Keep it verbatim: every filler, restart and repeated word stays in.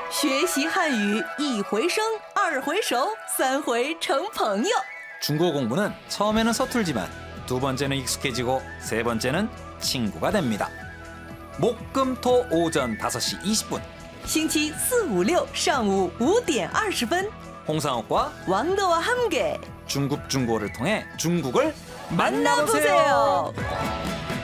学习汉语一回生，二回熟，三回成朋友。 중국어 공부는 처음에는 서툴지만 두 번째는 익숙해지고 세 번째는 친구가 됩니다. 목, 금, 토 오전 다섯 시 이십 분 星期四、五、六上午五点二十分， 홍상욱과 왕도와 함께 중국 중국어를 통해 중국을 만나보세요.